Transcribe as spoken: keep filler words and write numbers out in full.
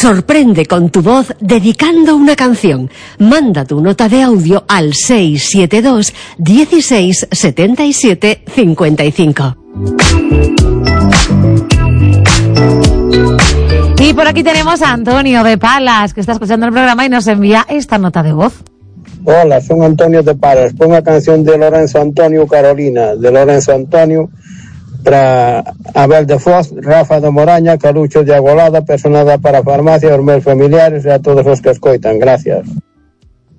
Sorprende con tu voz dedicando una canción. Manda tu nota de audio al seis siete dos, dieciséis, setenta y siete, cincuenta y cinco. Y por aquí tenemos a Antonio de Palas, que está escuchando el programa y nos envía esta nota de voz. Hola, soy Antonio de Palas. Pon una canción de Lorenzo Antonio Carolina, de Lorenzo Antonio, para Abel de Foz, Rafa de Moraña, Calucho de Agolada, personada para farmacia, os meus familiares e a todos os que escoitan. Gracias.